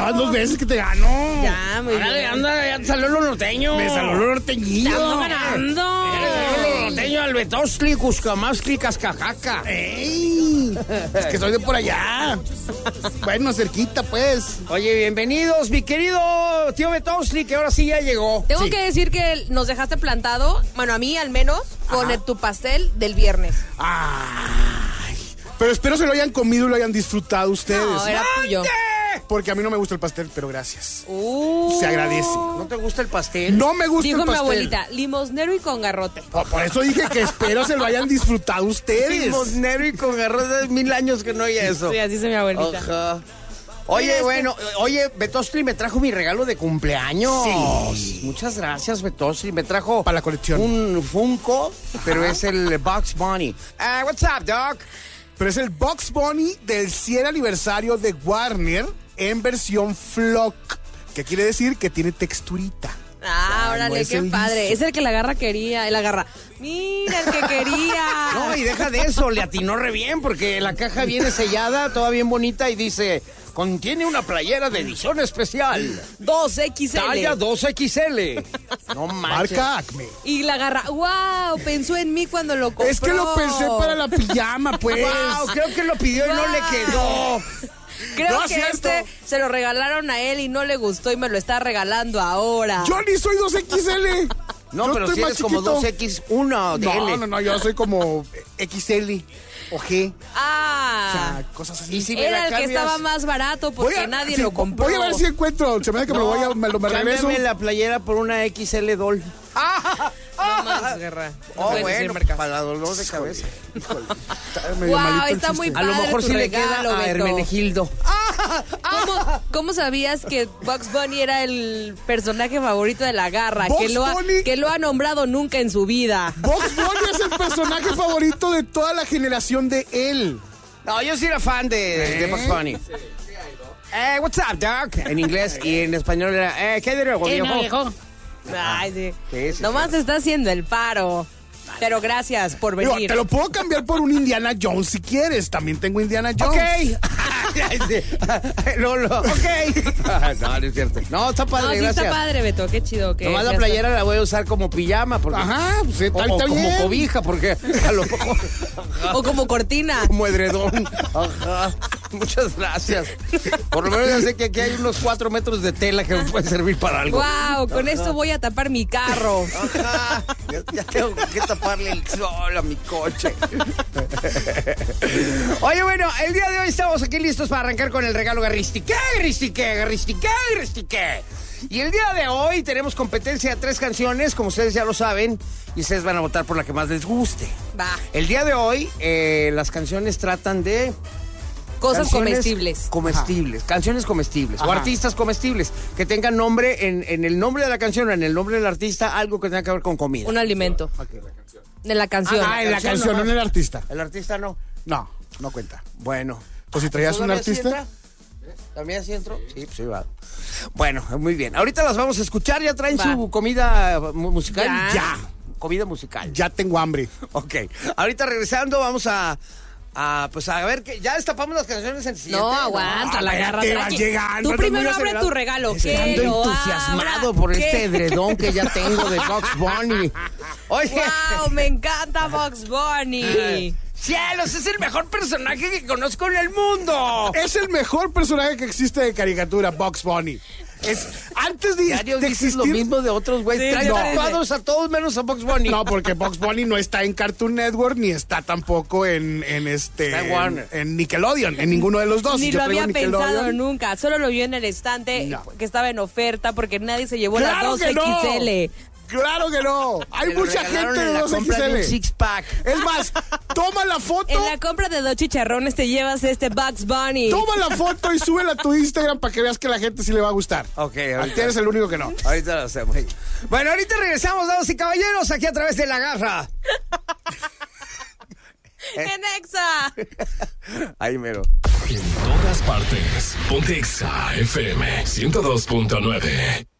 van 2 veces que te gano. Ya, muy bien. Anda, ya te salió lo norteño. Me salió lo norteñillo. Estamos ganando. Lo norteño, al Betostli, Cuscamastli, Cascajaca. ¡Ey! Es que soy de por allá. Bueno, cerquita, pues. Oye, bienvenidos, mi querido tío Betostli, que ahora sí ya llegó. Tengo Sí. que decir que nos dejaste plantado, bueno, a mí al menos, con tu pastel del viernes. Ay. Pero espero se lo hayan comido y lo hayan disfrutado ustedes. No, era tuyo. Porque a mí no me gusta el pastel, pero gracias. Se Se agradece. ¿No te gusta el pastel? No me gusta Dijo el mi pastel. abuelita, limosnero y con garrote. Por eso dije que espero se lo hayan disfrutado ustedes. Limosnero y con garrote de 1000 años que no oye eso. Sí, así dice mi abuelita. Ajá. Oye, bueno, Betostli me trajo mi regalo de cumpleaños. Sí. Muchas gracias, Betostli. Me trajo Para la colección. un Funko, pero es el Bugs Bunny. What's up, Doc? Pero es el Bugs Bunny del 100 aniversario de Warner en versión Flock, que quiere decir que tiene texturita. Ah, órale, no es qué el padre. liso. Es el que la garra quería. La garra. Mira, el que quería. No, y deja de eso, le atinó re bien, porque la caja viene sellada, toda bien bonita, y dice, contiene una playera de edición especial. 2XL. Talla 2XL. No manches. Marca Acme. Y la garra, wow, pensó en mí cuando lo compró. Es que lo pensé para la pijama, pues. Wow, creo que lo pidió y no le quedó. Creo No, que cierto. se lo regalaron a él y no le gustó y me lo está regalando ahora. Yo ni soy 2XL. No, Yo pero estoy si más eres como chiquito. 2X1 de L. No, yo soy como XL o G. O Ah, sea, cosas así. Y si me era la el que cambias, estaba más barato porque nadie sí, lo compró. Voy a ver si encuentro. Se me hace que me lo regreso. cámbiame la playera por una XL Doll. No más, garra. No Oh, puedes decir bueno, marcas. para dolor de cabeza. Está medio Wow, malito el está muy chiste. A lo padre mejor tu sí le regalo, queda a Beto. Hermenegildo. ¿Cómo sabías que Bugs Bunny era el personaje favorito de la garra? Bugs Bunny. Que lo ha nombrado nunca en su vida. Bugs Bunny es el personaje favorito de toda la generación de él. No, yo sí era fan de Bugs Bunny. What's up, Doc? En inglés y en español era, ¿qué de viejo? Ay, sí. Sí, sí, Nomás te está haciendo el paro. Pero gracias por Digo, venir. te lo puedo cambiar por un Indiana Jones si quieres. También tengo Indiana Jones. Ok. Lolo, ok. No, no es cierto. No, está No, padre, sí gracias. está padre, Beto. Qué chido que Nomás la ya playera la voy a usar como pijama. Porque, Ajá, pues está o como bien. cobija, porque a lo mejor... está. O como cortina. Como edredón. Ajá. Muchas gracias. Por lo menos ya sé que aquí hay unos 4 metros de tela que me pueden servir para algo. Wow, con esto voy a tapar mi carro. Ajá. Ya tengo que taparle el sol a mi coche. Oye, bueno, el día de hoy estamos aquí listos para arrancar con el regalo Garristique. Y el día de hoy tenemos competencia de 3 canciones, como ustedes ya lo saben, y ustedes van a votar por la que más les guste. Va. El día de hoy, las canciones tratan de... Cosas canciones comestibles. Comestibles, canciones comestibles o Ajá. artistas comestibles que tengan nombre en el nombre de la canción o en el nombre del artista, algo que tenga que ver con comida. Un alimento. De la canción. Ah, en la canción, no en el artista. El artista no. No, no cuenta. Bueno. Pues si traías un ¿Todavía sí artista. entra? ¿También así entró? Sí, pues sí va. Bueno, muy bien. Ahorita las vamos a escuchar. ¿Ya traen Va. su comida musical? Ya. Comida musical. Ya tengo hambre. Ok. Ahorita regresando vamos pues a ver que ya destapamos las canciones en el siguiente. No, aguanta, la garra. te vas tranqui. llegando, Tú estás primero muy abre acelerado. tu regalo. Ando Que lo entusiasmado abra. por ¿Qué? este edredón que ya tengo de Bugs Bunny. Oye, Wow, me encanta Bugs Bunny. cielos, es el mejor personaje que conozco en el mundo. Es el mejor personaje que existe de caricatura, Bugs Bunny. Antes de Diario dices existir... lo mismo de otros güeyes. Sí, Traen no. tatuados a todos menos a Bugs Bunny. No, porque Bugs Bunny no está en Cartoon Network ni está tampoco en Está en Warner. en Nickelodeon, en ninguno de los dos. Ni Yo lo traigo había pensado Nickelodeon. nunca. Solo lo vio en el estante No. que estaba en oferta porque nadie se llevó ¡Claro las que no! 2XL. ¡Claro que no! Hay Me lo mucha regalaron gente en de la compra de un 2XL. six-pack. Es más, toma la foto, En la compra de 2 chicharrones te llevas este Bugs Bunny. toma la foto y súbela a tu Instagram para que veas que a la gente sí le va a gustar. Ok, A ahorita. ti eres el único que no. Ahorita lo hacemos. Bueno, ahorita regresamos, damas y caballeros, aquí a través de La Garra. ¡En Exa! Ahí mero. En todas partes. Ponte Exa FM 102.9.